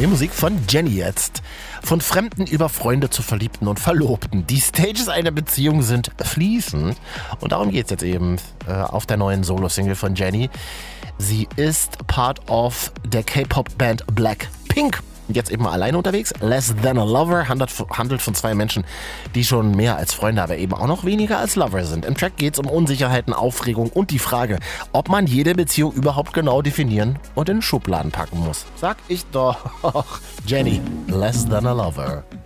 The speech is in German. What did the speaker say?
Neue Musik von Jenny jetzt. Von Fremden über Freunde zu Verliebten und Verlobten. Die Stages einer Beziehung sind fließend. Und darum geht es jetzt eben auf der neuen Solo-Single von Jenny. Sie ist part of der K-Pop-Band Blackpink. Jetzt eben alleine unterwegs. Less Than a Lover handelt von zwei Menschen, die schon mehr als Freunde, aber eben auch noch weniger als Lover sind. Im Track geht es um Unsicherheiten, Aufregung und die Frage, ob man jede Beziehung überhaupt genau definieren und in Schubladen packen muss. Sag ich doch. Jenny, Less Than a Lover.